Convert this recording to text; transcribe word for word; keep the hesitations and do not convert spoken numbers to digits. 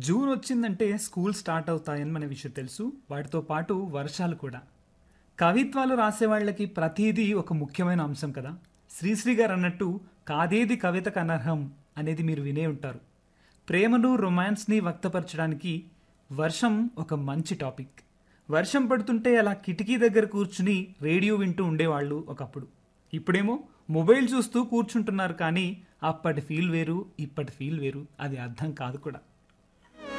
June వచ్చిందంటే school start అవుతాయని మన విషయం తెలుసు. వాటితో పాటు వర్షాలు కూడా. కవిత్వాలు రాసేవాళ్ళకి ప్రతిదీ ఒక ముఖ్యమైన అంశం కదా. శ్రీశ్రీ గారు అన్నట్టు కాదేది కవితకు అనర్హం అనేది మీరు వినే ఉంటారు. ప్రేమను రొమాన్స్ని వ్యక్తపరచడానికి వర్షం ఒక మంచి టాపిక్. వర్షం పడుతుంటే అలా కిటికీ దగ్గర కూర్చుని రేడియో వింటూ ఉండేవాళ్ళు ఒకప్పుడు. ఇప్పుడేమో మొబైల్ చూస్తూ కూర్చుంటున్నారు. కానీ అప్పటి ఫీల్ వేరు, ఇప్పటి ఫీల్ వేరు. అది అర్థం కాదు కూడా.